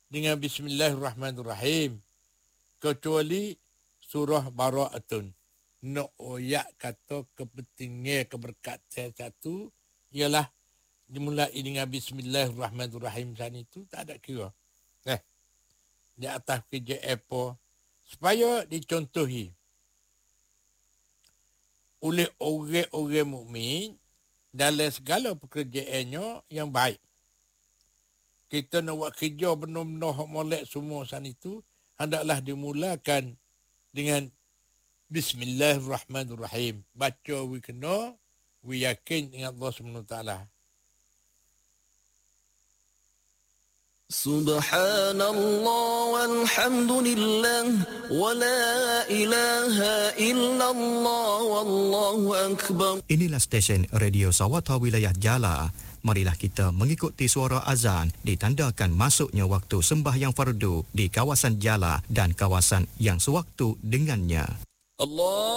dengan Bismillahirrahmanirrahim. Kecuali surah Bara'atun. Nak oyak kata kepentingan keberkatan satu ialah dimulai dengan Bismillahirrahmanirrahim sana itu tak ada kira. Di atas kerja apa supaya dicontohi oleh orang-orang mukmin dalam segala pekerjaannya yang baik. Kita nak buat kerja benar-benar molek semua sana itu hendaklah dimulakan dengan Bismillahirrahmanirrahim. Baca we kena, we yakin dengan Allah SWT. Subhanallah walhamdulillah wa la ilaha illallah wallahu akbar. Inilah stesen Radio Sawata Wilayah Jala. Marilah kita mengikuti suara azan ditandakan masuknya waktu sembahyang fardu di kawasan Jala dan kawasan yang sewaktu dengannya. Allah